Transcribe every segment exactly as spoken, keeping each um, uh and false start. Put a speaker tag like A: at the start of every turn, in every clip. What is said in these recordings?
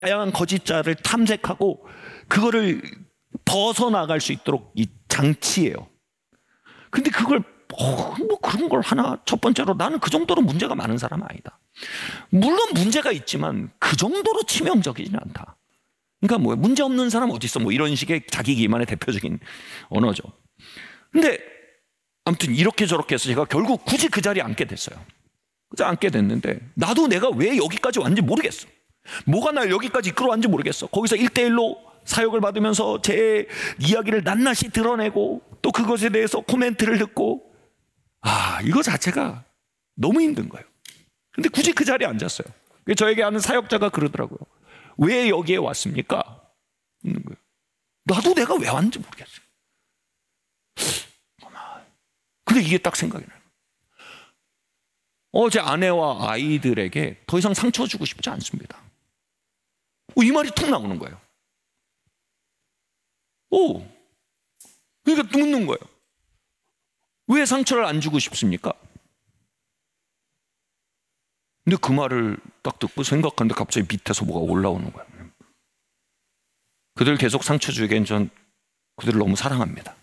A: 다양한 거짓자를 탐색하고 그거를 벗어나갈 수 있도록 이 장치예요. 근데 그걸 어, 뭐 그런 걸 하나, 첫 번째로 나는 그 정도로 문제가 많은 사람은 아니다. 물론 문제가 있지만 그 정도로 치명적이지는 않다. 그러니까 뭐야, 문제 없는 사람 어디 있어? 뭐 이런 식의 자기 기만의 대표적인 언어죠. 근데 아무튼 이렇게 저렇게 해서 제가 결국 굳이 그 자리에 앉게 됐어요. 그래서 앉게 됐는데 나도 내가 왜 여기까지 왔는지 모르겠어. 뭐가 날 여기까지 이끌어왔는지 모르겠어. 거기서 일대일로 사역을 받으면서 제 이야기를 낱낱이 드러내고 또 그것에 대해서 코멘트를 듣고, 아, 이거 자체가 너무 힘든 거예요. 근데 굳이 그 자리에 앉았어요. 저에게 아는 사역자가 그러더라고요. 왜 여기에 왔습니까? 있는 거예요. 나도 내가 왜 왔는지 모르겠어요. 근데 이게 딱 생각이 나요. 어제 아내와 아이들에게 더 이상 상처 주고 싶지 않습니다. 이 말이 툭 나오는 거예요. 오, 그러니까 묻는 거예요. 왜 상처를 안 주고 싶습니까? 근데 그 말을 딱 듣고 생각하는데 갑자기 밑에서 뭐가 올라오는 거예요. 그들 계속 상처 주기엔 전 그들을 너무 사랑합니다.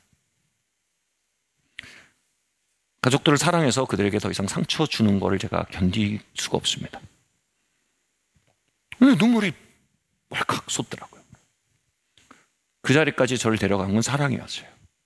A: 가족들을 사랑해서 그들에게 더 이상 상처 주는 거를 제가 견딜 수가 없습니다. 근데 눈물이 왈칵 쏟더라고요. 그 자리까지 저를 데려간 건 사랑이었어요.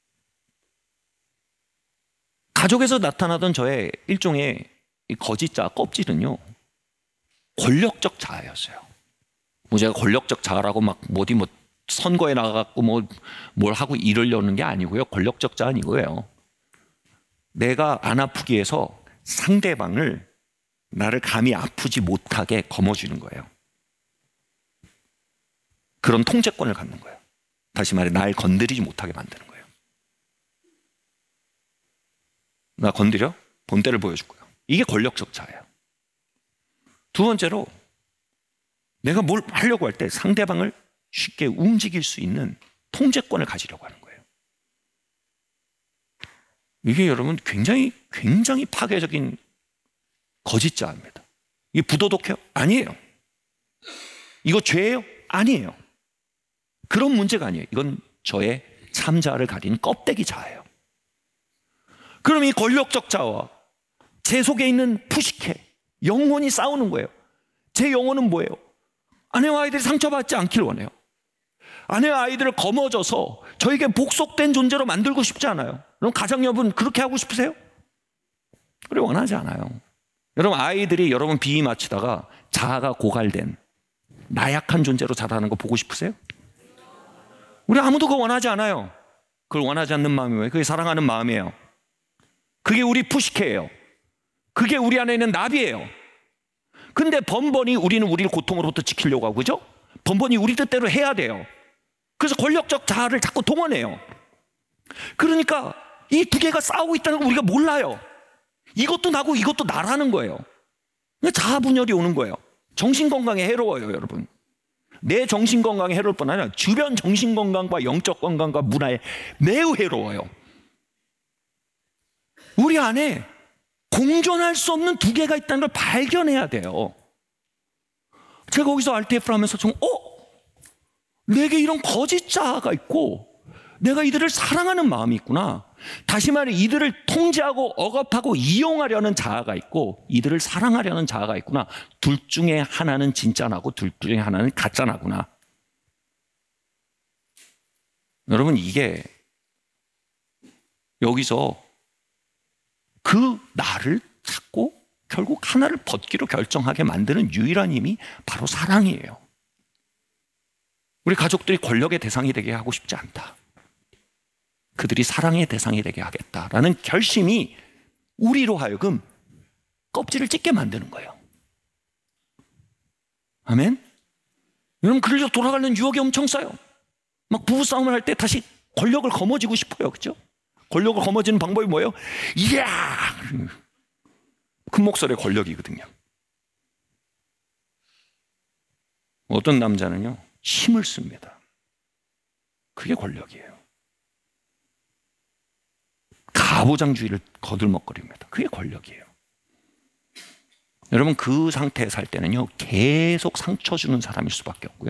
A: 가족에서 나타나던 저의 일종의 거짓자 껍질은요, 권력적 자아였어요. 뭐 제가 권력적 자아라고 막 어디 뭐 선거에 나가갖고 뭐 뭘 하고 이러려는 게 아니고요. 권력적 자아는 이거예요. 내가 안 아프기 위해서 상대방을 나를 감히 아프지 못하게 거머쥐는 거예요. 그런 통제권을 갖는 거예요. 다시 말해, 날 건드리지 못하게 만드는 거예요. 나 건드려? 본때를 보여줄 거예요. 이게 권력적 자아예요. 두 번째로, 내가 뭘 하려고 할 때 상대방을 쉽게 움직일 수 있는 통제권을 가지려고 하는 거예요. 이게 여러분 굉장히 굉장히 파괴적인 거짓자입니다. 이게 부도덕해요? 아니에요. 이거 죄예요? 아니에요. 그런 문제가 아니에요. 이건 저의 참자를 가린 껍데기 자예요. 그럼 이 권력적 자와 제 속에 있는 푸시케, 영혼이 싸우는 거예요. 제 영혼은 뭐예요? 아내와 아이들이 상처받지 않길 원해요. 아내와 아이들을 거머져서 저에게 복속된 존재로 만들고 싶지 않아요. 그럼 가정 여러분 그렇게 하고 싶으세요? 그래, 원하지 않아요. 여러분, 아이들이 여러분 비위 맞추다가 자아가 고갈된 나약한 존재로 자라는 거 보고 싶으세요? 우리 아무도 그거 원하지 않아요. 그걸 원하지 않는 마음이 뭐예요? 그게 사랑하는 마음이에요. 그게 우리 푸시케예요. 그게 우리 안에 있는 나비예요. 근데 번번이 우리는 우리를 고통으로부터 지키려고 하고, 그죠? 번번이 우리 뜻대로 해야 돼요. 그래서 권력적 자아를 자꾸 동원해요. 그러니까 이 두 개가 싸우고 있다는 걸 우리가 몰라요. 이것도 나고 이것도 나라는 거예요. 자아 분열이 오는 거예요. 정신건강에 해로워요, 여러분. 내 정신건강에 해로울 뿐 아니라 주변 정신건강과 영적 건강과 문화에 매우 해로워요. 우리 안에 공존할 수 없는 두 개가 있다는 걸 발견해야 돼요. 제가 거기서 알티에프를 하면서 좀, 어? 내게 이런 거짓 자아가 있고 내가 이들을 사랑하는 마음이 있구나. 다시 말해, 이들을 통제하고 억압하고 이용하려는 자아가 있고 이들을 사랑하려는 자아가 있구나. 둘 중에 하나는 진짜 나고 둘 중에 하나는 가짜 나구나. 여러분, 이게 여기서 그 나를 찾고 결국 하나를 벗기로 결정하게 만드는 유일한 힘이 바로 사랑이에요. 우리 가족들이 권력의 대상이 되게 하고 싶지 않다. 그들이 사랑의 대상이 되게 하겠다라는 결심이 우리로 하여금 껍질을 찢게 만드는 거예요. 아멘? 여러분, 그래서 돌아가는 유혹이 엄청 써요. 막 부부싸움을 할 때 다시 권력을 거머쥐고 싶어요. 그죠? 권력을 거머쥐는 방법이 뭐예요? 이야! 큰 목소리의 권력이거든요. 어떤 남자는요, 힘을 씁니다. 그게 권력이에요. 가부장주의를 거들먹거립니다. 그게 권력이에요. 여러분 그 상태에 살 때는요 계속 상처 주는 사람일 수밖에 없고요.